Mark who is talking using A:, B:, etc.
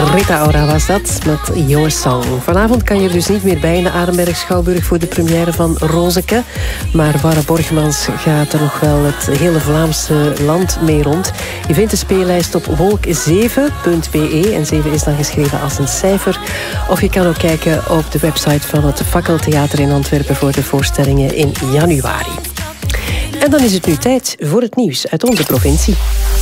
A: Rita Ora was dat, met Your Song. Vanavond kan je er dus niet meer bij in de Arenberg Schouwburg voor de première van Rozeke. Maar Barbara Borgmans gaat er nog wel het hele Vlaamse land mee rond. Je vindt de speellijst op wolk7.be en 7 is dan geschreven als een cijfer. Of je kan ook kijken op de website van het Fakkeltheater in Antwerpen voor de voorstellingen in januari. En dan is het nu tijd voor het nieuws uit onze provincie.